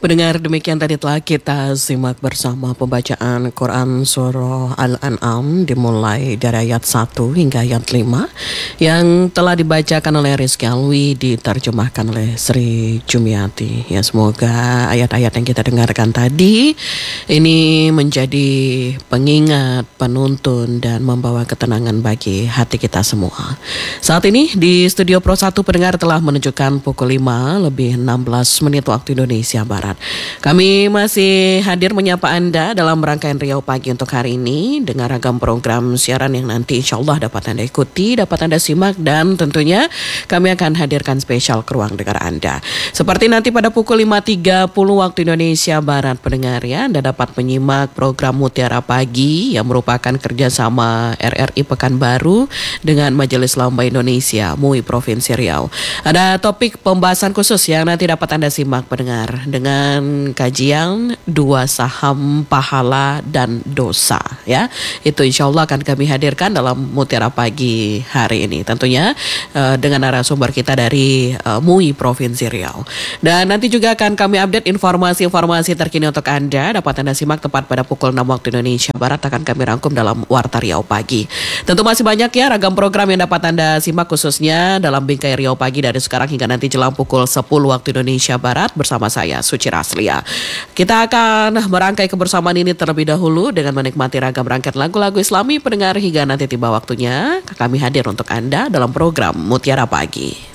Pendengar, demikian tadi telah kita simak bersama pembacaan Quran Surah Al-An'am dimulai dari ayat 1 hingga ayat 5 yang telah dibacakan oleh Rizky Alwi, diterjemahkan oleh Sri Jumiati. Ya, semoga ayat-ayat yang kita dengarkan tadi ini menjadi pengingat, penuntun dan membawa ketenangan bagi hati kita semua. Saat ini di Studio Pro 1 pendengar telah menunjukkan pukul 5 lebih 16 menit waktu Indonesia Barat. Kami masih hadir menyapa Anda dalam rangkaian Riau Pagi untuk hari ini dengan ragam program siaran yang nanti insya Allah dapat Anda ikuti, dapat Anda simak, dan tentunya kami akan hadirkan spesial ke ruang dengar Anda. Seperti nanti pada pukul 5.30 waktu Indonesia Barat pendengar ya, Anda dapat menyimak program Mutiara Pagi yang merupakan kerjasama RRI Pekanbaru dengan Majelis Lamba Indonesia MUI Provinsi Riau. Ada topik pembahasan khusus yang nanti dapat Anda simak pendengar dengan kajian 2 saham pahala dan dosa ya. Itu insya Allah akan kami hadirkan dalam Mutiara Pagi hari ini. Tentunya dengan narasumber kita dari MUI Provinsi Riau. Dan nanti juga akan kami update informasi-informasi terkini untuk Anda. Dapat Anda simak tepat pada pukul 6 waktu Indonesia Barat, akan kami rangkum dalam Warta Riau Pagi. Tentu masih banyak ya ragam program yang dapat Anda simak khususnya dalam Bingkai Riau Pagi dari sekarang hingga nanti jelang pukul 10 waktu Indonesia Barat bersama saya Suci Raslia. Kita akan merangkai kebersamaan ini terlebih dahulu dengan menikmati ragam rangkaian lagu-lagu Islami pendengar hingga nanti tiba waktunya kami hadir untuk Anda dalam program Mutiara Pagi.